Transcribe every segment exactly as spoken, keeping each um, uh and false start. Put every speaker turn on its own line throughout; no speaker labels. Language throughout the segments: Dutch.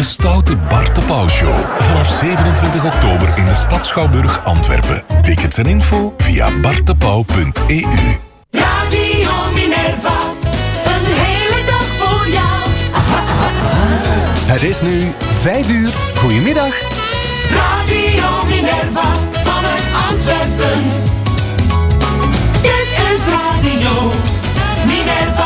De stoute Bart de Pauw Show. Vanaf zevenentwintig oktober in de Stad Schouwburg, Antwerpen. Tickets en info via bartepauw punt e u.
Radio Minerva, een hele dag voor jou. Aha, aha, aha.
Het is nu vijf uur. Goedemiddag.
Radio Minerva, vanuit Antwerpen. Dit is Radio Minerva.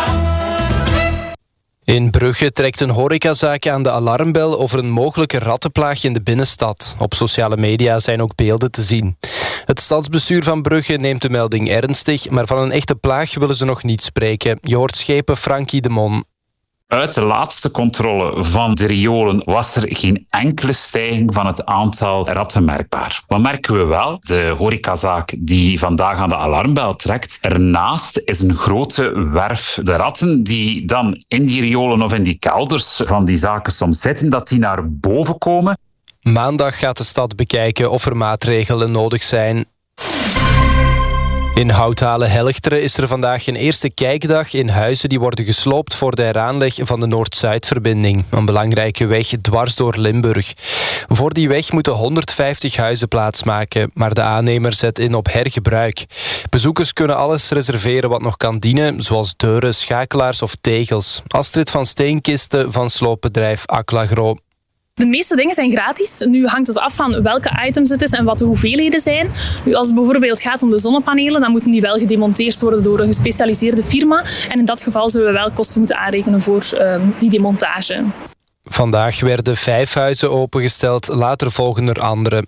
In Brugge trekt een horecazaak aan de alarmbel over een mogelijke rattenplaag in de binnenstad. Op sociale media zijn ook beelden te zien. Het stadsbestuur van Brugge neemt de melding ernstig, maar van een echte plaag willen ze nog niet spreken. Je hoort schepen Frankie de Mon.
Uit de laatste controle van de riolen was er geen enkele stijging van het aantal ratten merkbaar. Wat merken we wel? De horecazaak die vandaag aan de alarmbel trekt. Ernaast is een grote werf. De ratten die dan in die riolen of in die kelders van die zaken soms zitten, dat die naar boven komen.
Maandag gaat de stad bekijken of er maatregelen nodig zijn. In Houthalen-Helchteren is er vandaag een eerste kijkdag in huizen die worden gesloopt voor de heraanleg van de Noord-Zuid-verbinding. Een belangrijke weg dwars door Limburg. Voor die weg moeten honderdvijftig huizen plaatsmaken, maar de aannemer zet in op hergebruik. Bezoekers kunnen alles reserveren wat nog kan dienen, zoals deuren, schakelaars of tegels. Astrid van Steenkisten van sloopbedrijf Aclagro.
De meeste dingen zijn gratis. Nu hangt het af van welke items het is en wat de hoeveelheden zijn. Nu, als het bijvoorbeeld gaat om de zonnepanelen, dan moeten die wel gedemonteerd worden door een gespecialiseerde firma. En in dat geval zullen we wel kosten moeten aanrekenen voor uh, die demontage.
Vandaag werden vijf huizen opengesteld, later volgen er andere.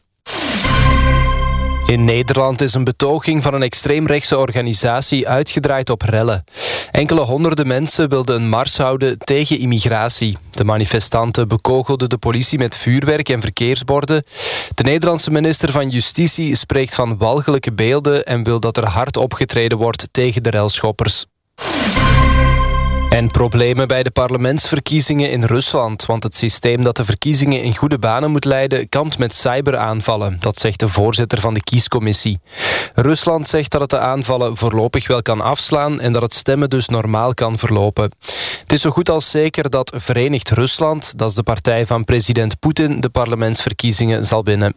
In Nederland is een betoging van een extreemrechtse organisatie uitgedraaid op rellen. Enkele honderden mensen wilden een mars houden tegen immigratie. De manifestanten bekogelden de politie met vuurwerk en verkeersborden. De Nederlandse minister van Justitie spreekt van walgelijke beelden en wil dat er hard opgetreden wordt tegen de relschoppers. En problemen bij de parlementsverkiezingen in Rusland, want het systeem dat de verkiezingen in goede banen moet leiden kampt met cyberaanvallen. Dat zegt de voorzitter van de kiescommissie. Rusland zegt dat het de aanvallen voorlopig wel kan afslaan en dat het stemmen dus normaal kan verlopen. Het is zo goed als zeker dat Verenigd Rusland, dat is de partij van president Poetin, de parlementsverkiezingen zal winnen.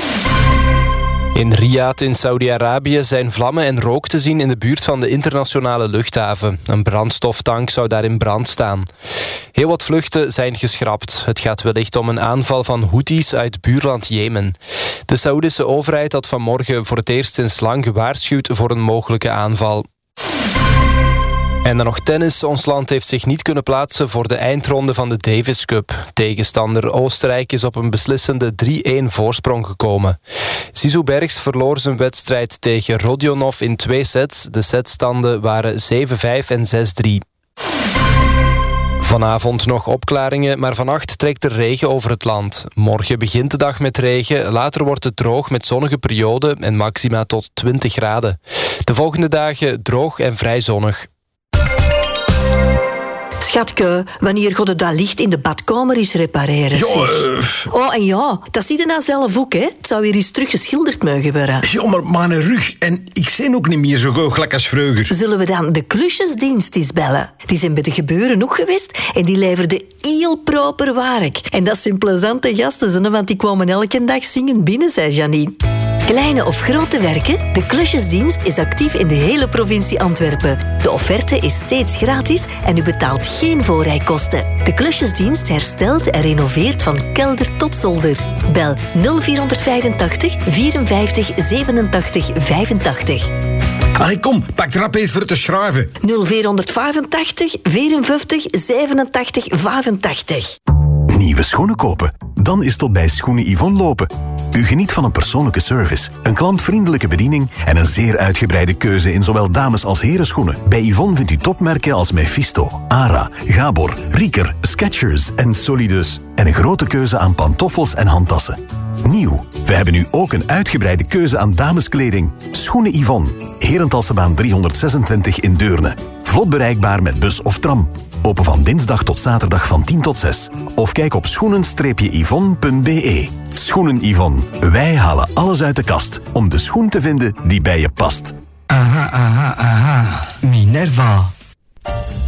In Riyadh in Saudi-Arabië zijn vlammen en rook te zien in de buurt van de internationale luchthaven. Een brandstoftank zou daar in brand staan. Heel wat vluchten zijn geschrapt. Het gaat wellicht om een aanval van Houthis uit buurland Jemen. De Saoedische overheid had vanmorgen voor het eerst sinds lang gewaarschuwd voor een mogelijke aanval. En dan nog tennis. Ons land heeft zich niet kunnen plaatsen voor de eindronde van de Davis Cup. Tegenstander Oostenrijk is op een beslissende drie-een voorsprong gekomen. Zizou Bergs verloor zijn wedstrijd tegen Rodionov in twee sets. De setstanden waren zeven vijf en zes drie. Vanavond nog opklaringen, maar vannacht trekt er regen over het land. Morgen begint de dag met regen, later wordt het droog met zonnige perioden en maxima tot twintig graden. De volgende dagen droog en vrij zonnig.
Schatke, wanneer God het dat licht in de badkamer is repareren?
Ja, uh...
Oh, en ja, dat zie je nou zelf ook, hè? Het zou weer eens teruggeschilderd mogen worden.
Ja, maar mijn rug en ik zie ook niet meer zo goochelijk als vroeger.
Zullen we dan de klusjesdienst eens bellen? Die zijn bij de gebeuren ook geweest en die leverden heel proper werk. En dat zijn plezante gasten, want die kwamen elke dag zingen binnen, zei Janine. Kleine of grote werken? De klusjesdienst is actief in de hele provincie Antwerpen. De offerte is steeds gratis en u betaalt geen voorrijkosten. De klusjesdienst herstelt en renoveert van kelder tot zolder. Bel nul vier vijfentachtig vierenvijftig zevenentachtig vijfentachtig.
Allee, kom, pak rap eens voor te schrijven.
nul vier vijfentachtig vierenvijftig zevenentachtig vijfentachtig.
Nieuwe schoenen kopen? Dan is tot bij Schoenen Yvonne lopen. U geniet van een persoonlijke service, een klantvriendelijke bediening en een zeer uitgebreide keuze in zowel dames- als herenschoenen. Bij Yvonne vindt u topmerken als Mephisto, Ara, Gabor, Rieker, Skechers en Solidus. En een grote keuze aan pantoffels en handtassen. Nieuw. We hebben nu ook een uitgebreide keuze aan dameskleding. Schoenen Yvonne. Herentalsebaan driehonderdzesentwintig in Deurne. Vlot bereikbaar met bus of tram. Open van dinsdag tot zaterdag van tien tot zes. Of kijk op schoenen yvonne punt b e. Schoenen Yvonne. Wij halen alles uit de kast om de schoen te vinden die bij je past.
Aha, aha, aha. Minerva.